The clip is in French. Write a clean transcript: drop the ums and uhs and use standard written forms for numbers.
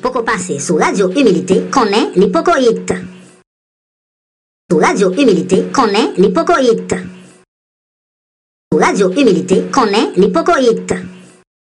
Poco passé sous Radio Humilité connaît l'hypocoïte. Sous Radio Humilité connaît l'hypocoïte. Sous Radio Humilité connaît l'hypocoïte.